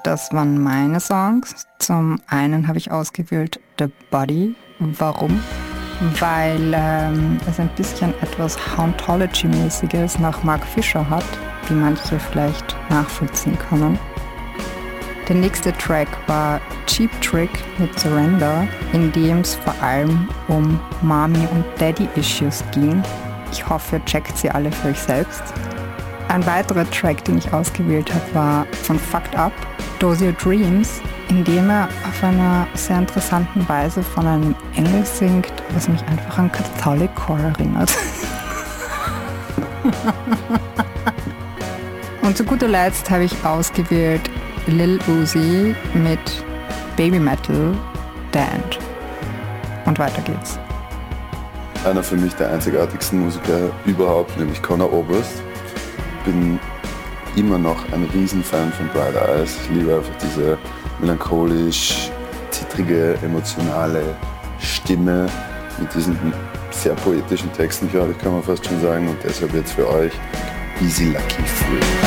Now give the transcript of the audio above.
Das waren meine Songs. Zum einen habe ich ausgewählt The Body. Warum? Weil es ein bisschen etwas Hauntology-mäßiges nach Mark Fisher hat, wie manche vielleicht nachvollziehen können. Der nächste Track war Cheap Trick mit Surrender, in dem es vor allem um Mommy- und Daddy-Issues ging. Ich hoffe, ihr checkt sie alle für euch selbst. Ein weiterer Track, den ich ausgewählt habe, war von Fucked Up, Those Your Dreams, in dem er auf einer sehr interessanten Weise von einem Engel singt, was mich einfach an Catholic Core erinnert. Und zu guter Letzt habe ich ausgewählt Lil Uzi mit Baby Metal, The End. Und weiter geht's. Einer für mich der einzigartigsten Musiker überhaupt, nämlich Conor Oberst. Bin immer noch ein Riesenfan von Bright Eyes. Ich liebe einfach diese melancholisch, zittrige, emotionale Stimme mit diesen sehr poetischen Texten, glaube ich, kann man fast schon sagen. Und deshalb jetzt für euch Easy Lucky Free.